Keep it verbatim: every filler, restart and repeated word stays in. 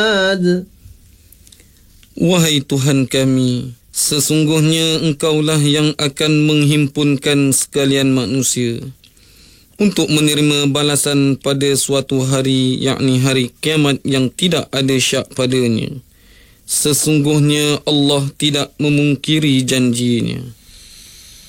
Wahai Tuhan kami, sesungguhnya Engkaulah yang akan menghimpunkan sekalian manusia untuk menerima balasan pada suatu hari, yakni hari kiamat yang tidak ada syak padanya. Sesungguhnya Allah tidak memungkiri janjinya.